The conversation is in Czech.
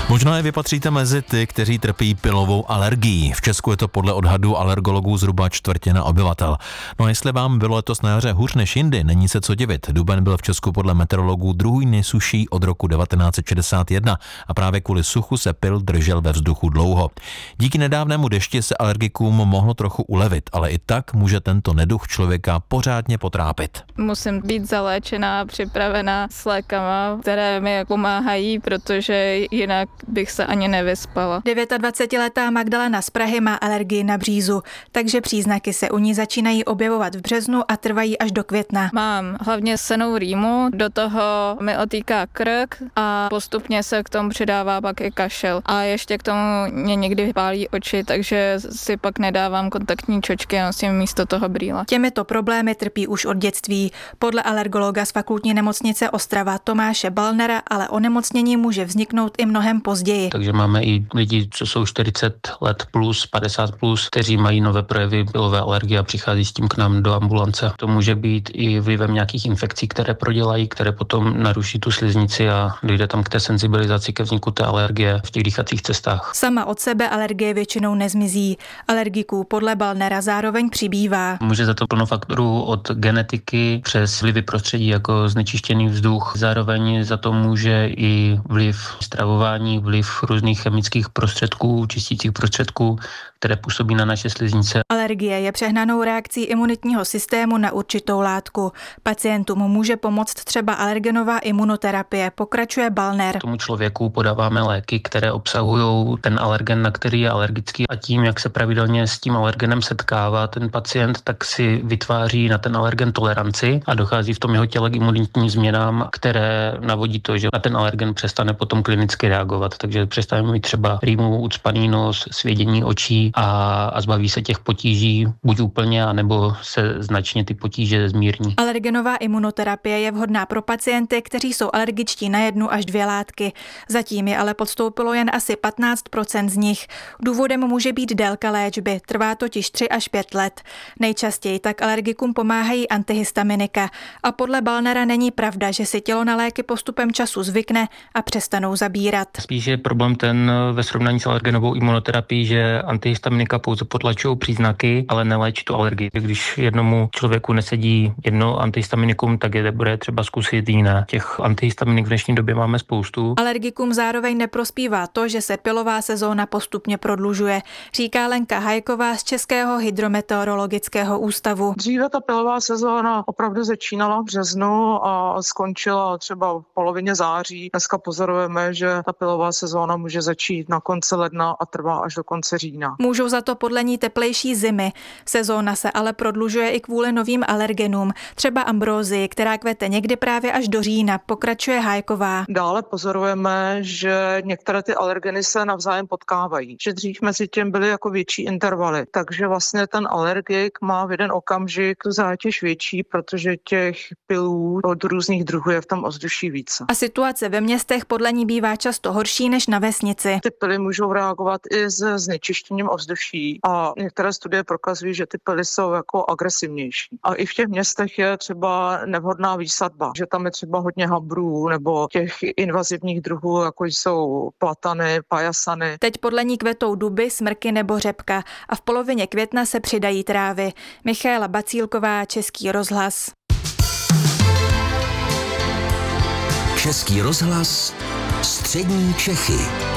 Možná je vypatříte mezi ty, kteří trpí pylovou alergií. V Česku je to podle odhadů alergologů zhruba čtvrtina obyvatel. No a jestli vám bylo letos na jaře hůř než jindy, není se co divit. Duben byl v Česku podle meteorologů druhý nejsušší od roku 1961 a právě kvůli suchu se pyl držel ve vzduchu dlouho. Díky nedávnému dešti se alergikům mohlo trochu ulevit, ale i tak může tento neduch člověka pořádně potrápit. Musím být zaléčená, připravená s lékama, které mi pomáhají, protože jinak bych se ani nevyspala. 29letá Magdalena z Prahy má alergii na břízu, takže příznaky se u ní začínají objevovat v březnu a trvají až do května. Mám hlavně senou rýmu, do toho mi otýká krk a postupně se k tomu přidává pak i kašel. A ještě k tomu mě někdy pálí oči, takže si pak nedávám kontaktní čočky a nosím místo toho brýle. Těmito problémy trpí už od dětství. Podle alergologa z Fakultní nemocnice Ostrava Tomáše Ballnera ale onemocnění může vzniknout i mnohem později. Takže máme i lidi, co jsou 40 let plus, 50 plus, kteří mají nové projevy pylové alergie a přichází s tím k nám do ambulance. To může být i vlivem nějakých infekcí, které prodělají, které potom naruší tu sliznici a dojde tam k té senzibilizaci ke vzniku té alergie v těch dýchacích cestách. Sama od sebe alergie většinou nezmizí. Alergiků podle Ballnera zároveň přibývá. Může za to plno faktorů od genetiky přes vlivy prostředí jako znečištěný vzduch. Zároveň za to může i vliv stravování, vliv různých chemických prostředků, čistících prostředků, které působí na naše sliznice. Alergie je přehnanou reakcí imunitního systému na určitou látku. Pacientům může pomoct třeba alergenová imunoterapie, pokračuje Ballner. Tomu člověku podáváme léky, které obsahují ten alergen, na který je alergický, a tím, jak se pravidelně s tím alergenem setkává ten pacient, tak si vytváří na ten alergen toleranci a dochází v tom jeho těle k imunitním změnám, které navodí to, že na ten alergen přestane potom klinicky reagovat. Takže přestane mít třeba rýmu, ucpaný nos, svědění očí a zbaví se těch potíží buď úplně, anebo se značně ty potíže zmírní. Alergenová imunoterapie je vhodná pro pacienty, kteří jsou alergičtí na 1 až 2 látky. Zatím je ale podstoupilo jen asi 15% z nich. Důvodem může být délka léčby, trvá totiž 3 až 5 let. Nejčastěji tak alergikům pomáhají antihistaminika a podle Ballnera není pravda, že si tělo na léky postupem času zvykne a přestanou zabírat. Spíš je problém ten ve srovnání s alergenovou imunoterapií, že antihistaminika pouze potlačují příznaky, ale neléčí tu alergii. Když jednomu člověku nesedí jedno antihistaminikum, tak je bude třeba zkusit jiné. Těch antihistaminik v dnešní době máme spoustu. Alergikům zároveň neprospívá to, že se pylová sezóna postupně prodlužuje, říká Lenka Hajková z Českého hydrometeorologického ústavu. Dříve ta pylová sezóna opravdu začínala v březnu a skončila třeba v polovině září. Dneska pozorujeme, že ta pylová sezóna může začít na konci ledna a trvá až do konce října. Můžou za to podle ní teplejší zimy. Sezóna se ale prodlužuje i kvůli novým alergenům, třeba ambrózii, která kvete někdy právě až do října, pokračuje Hájková. Dále pozorujeme, že některé ty alergeny se navzájem potkávají, že dřív mezi tím byly jako větší intervaly, takže vlastně ten alergik má v jeden okamžik tu zátěž větší, protože těch pylů od různých druhů je v tom ovzduší více. A situace ve městech podle ní bývá často horší než na vesnici. Ty pyly můžou reagovat i s znečištěním ovzduší a některé studie prokazují, že ty pyly jsou jako agresivnější. A i v těch městech je třeba nevhodná výsadba, že tam je třeba hodně habrů nebo těch invazivních druhů, jako jsou platany, pajasany. Teď podle ní kvetou duby, smrky nebo řepka a v polovině května se přidají trávy. Michaela Bacílková, Český rozhlas. Český rozhlas, střední Čechy.